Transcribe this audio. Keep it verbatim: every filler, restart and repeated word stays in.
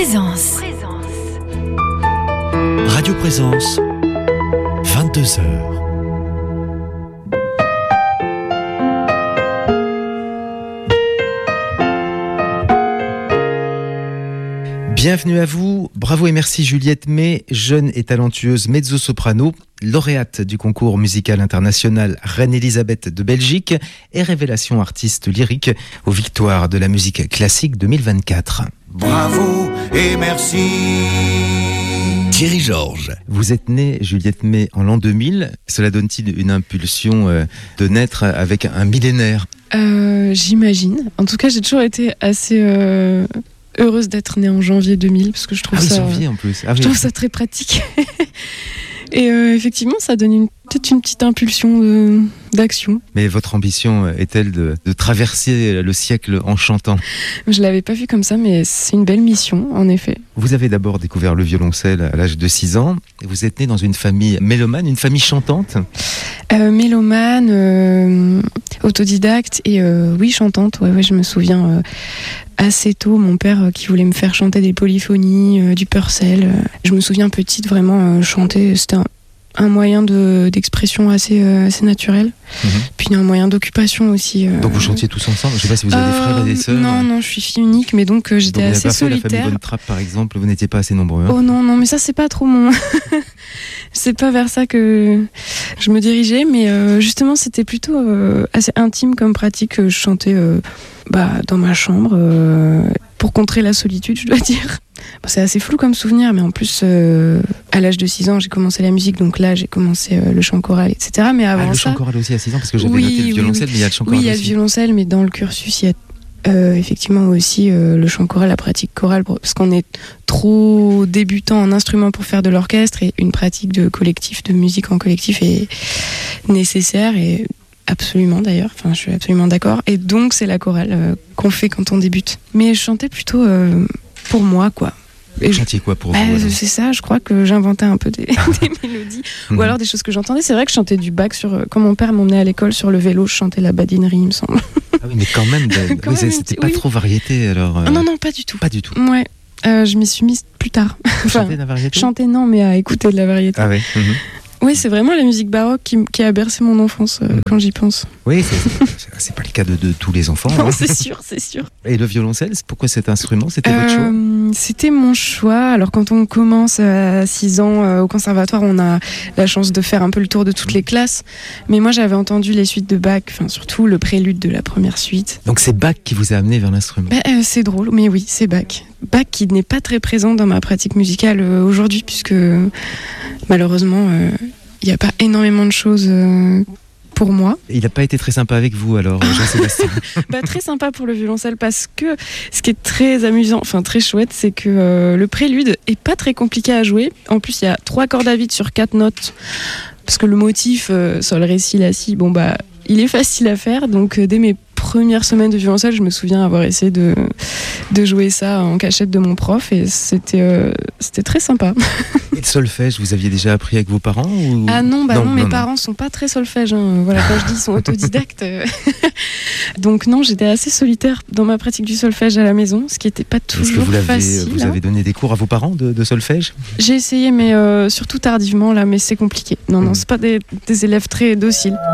Présence. Radio Présence, vingt-deux heures. Bienvenue à vous, bravo et merci Juliette May, jeune et talentueuse mezzo-soprano, lauréate du concours musical international Reine-Elisabeth de Belgique et révélation artiste lyrique aux victoires de la musique classique deux mille vingt-quatre. Bravo et merci. Thierry Georges. Vous êtes née, Juliette May, en l'an deux mille. Cela donne-t-il une impulsion euh, de naître avec un millénaire ? euh, J'imagine. En tout cas, j'ai toujours été assez... Euh... heureuse d'être née en janvier deux mille parce que je trouve ah oui, ça janvier en plus. Ah oui. Je trouve ça très pratique. Et euh, effectivement, ça donne une, peut-être une petite impulsion de, d'action. Mais votre ambition est-elle de, de traverser le siècle en chantant ? Je l'avais pas vu comme ça, mais c'est une belle mission, en effet. Vous avez d'abord découvert le violoncelle à l'âge de six ans. Et vous êtes née dans une famille mélomane, une famille chantante ? euh, Mélomane, euh, autodidacte et euh, oui, chantante. Ouais, ouais, je me souviens... Euh, assez tôt, mon père euh, qui voulait me faire chanter des polyphonies, euh, du Purcell. Euh, je me souviens petite, vraiment, euh, chanter, c'était un, un moyen de, d'expression assez, euh, assez naturel. Mm-hmm. Puis un moyen d'occupation aussi. Euh, donc vous chantiez tous ensemble ? Je ne sais pas si vous avez euh, des frères et des sœurs. Non, non, je suis fille unique, mais donc euh, j'étais donc, assez solitaire. Vous n'avez pas fait la famille Bonne Trappe, par exemple, vous n'étiez pas assez nombreux. Hein ? Oh non, non, mais ça, c'est pas trop mon... c'est pas vers ça que je me dirigeais, mais euh, justement, c'était plutôt euh, assez intime comme pratique. Je chantais... Euh, Bah, dans ma chambre, euh, pour contrer la solitude, je dois dire. Bon, c'est assez flou comme souvenir, mais en plus, euh, à l'âge de six ans, j'ai commencé la musique, donc là, j'ai commencé euh, le chant choral, et cetera. Mais avant ah, le ça... chant choral aussi à six ans, parce que j'avais oui, noté le violoncelle, oui, oui. mais il y a le chant choral Oui, il y a aussi. le violoncelle, mais dans le cursus, il y a euh, effectivement aussi euh, le chant choral, la pratique chorale, parce qu'on est trop débutant en instrument pour faire de l'orchestre, et une pratique de collectif, de musique en collectif est nécessaire, et... Absolument d'ailleurs, enfin je suis absolument d'accord. Et donc c'est la chorale euh, qu'on fait quand on débute. Mais je chantais plutôt euh, pour moi quoi. Et vous chantiez quoi pour bah, vous alors ? C'est ça, je crois que j'inventais un peu des, des mélodies. Ou alors des choses que j'entendais. C'est vrai que je chantais du Bach sur... Quand mon père m'emmenait à l'école sur le vélo, je chantais la badinerie il me semble. Ah oui mais quand même, de... quand oui, même c'était petit... pas oui. trop variété alors euh... ah, Non, non, pas du tout. Pas du tout. Ouais, euh, je m'y suis mise plus tard. Vous enfin, chantez de la variété ? Chanter non, mais à écouter de la variété. Ah oui. Mm-hmm. Oui, c'est vraiment la musique baroque qui, qui a bercé mon enfance euh, mmh. quand j'y pense. Oui, c'est, c'est, c'est pas le cas de, de tous les enfants. Non, hein. c'est sûr, c'est sûr. Et le violoncelle, pourquoi cet instrument ? C'était euh, votre choix ? C'était mon choix. Alors quand on commence à six ans euh, au conservatoire, on a la chance de faire un peu le tour de toutes les classes. Mais moi, j'avais entendu les suites de Bach, enfin surtout le prélude de la première suite. Donc c'est Bach qui vous a amené vers l'instrument ? bah, euh, C'est drôle, mais oui, c'est Bach. Bach qui n'est pas très présent dans ma pratique musicale euh, aujourd'hui, puisque malheureusement, il euh, n'y a pas énormément de choses euh, pour moi. Il n'a pas été très sympa avec vous alors, Jean-Sébastien ? bah, Très sympa pour le violoncelle, parce que ce qui est très amusant, enfin très chouette, c'est que euh, le prélude est pas très compliqué à jouer. En plus, il y a trois cordes à vide sur quatre notes, parce que le motif euh, sol, ré, si, la, si, bon bah, il est facile à faire. Donc euh, dès mes premières semaines de violoncelle, je me souviens avoir essayé de, de jouer ça en cachette de mon prof, et c'était, euh, c'était très sympa. Et le solfège, vous aviez déjà appris avec vos parents ou... Ah non, bah non, non mes non, parents non. sont pas très solfège. Hein. Voilà, quand je dis ils sont autodidactes. Donc non, j'étais assez solitaire dans ma pratique du solfège à la maison, ce qui n'était pas toujours Est-ce que vous l'avez, facile. Vous avez donné des cours à vos parents de, de solfège ? J'ai essayé, mais euh, surtout tardivement là, mais c'est compliqué. Non, non, mmh. c'est pas des, des élèves très dociles.